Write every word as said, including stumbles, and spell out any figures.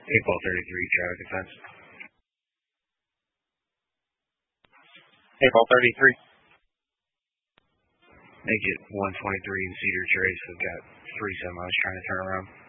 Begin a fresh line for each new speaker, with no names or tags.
eight ball thirty-three, traffic defense.
eight ball thirty-three.
Make it one twenty-three in Cedar Trace. We've got three semis trying to turn around.